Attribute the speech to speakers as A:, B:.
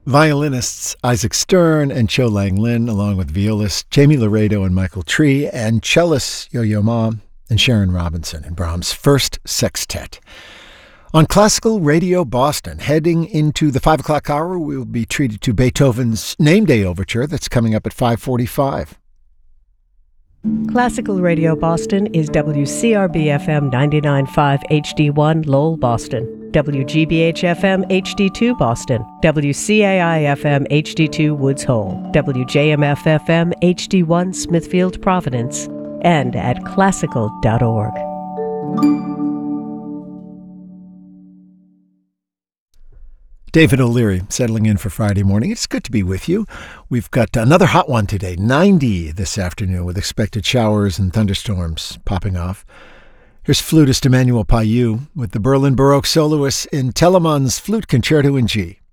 A: Violinists Isaac Stern and Cho Lang Lin, along with violists Jamie Laredo and Michael Tree, and cellists Yo-Yo Ma and Sharon Robinson in Brahms' First Sextet. On Classical Radio Boston, heading into the 5 o'clock hour, we'll be treated to Beethoven's Name Day Overture that's coming up at 5:45.
B: Classical Radio Boston is WCRB-FM 99.5 HD1 Lowell, Boston, WGBH-FM HD2 Boston, WCAI-FM HD2 Woods Hole, WJMF-FM HD1 Smithfield, Providence, and at classical.org.
A: David O'Leary settling in for Friday morning. It's good to be with you. We've got another hot one today, 90 this afternoon, with expected showers and thunderstorms popping off. Here's flutist Emmanuel Payou with the Berlin Baroque soloists in Telemann's Flute Concerto in G.